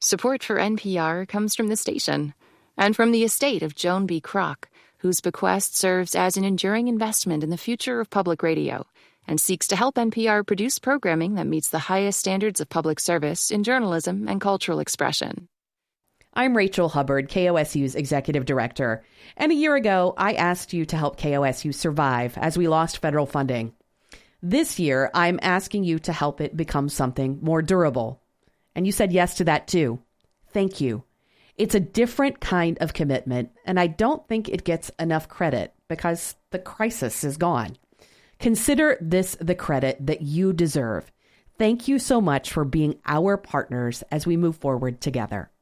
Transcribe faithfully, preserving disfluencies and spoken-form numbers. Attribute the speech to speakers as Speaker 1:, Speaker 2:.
Speaker 1: Support for N P R comes from the station and from the estate of Joan B. Kroc, whose bequest serves as an enduring investment in the future of public radio and seeks to help N P R produce programming that meets the highest standards of public service in journalism and cultural expression.
Speaker 2: I'm Rachel Hubbard, K O S U's executive director, and a year ago, I asked you to help K O S U survive as we lost federal funding. This year, I'm asking you to help it become something more durable. And you said yes to that too. Thank you. It's a different kind of commitment, and I don't think it gets enough credit because the crisis is gone. Consider this the credit that you deserve. Thank you so much for being our partners as we move forward together.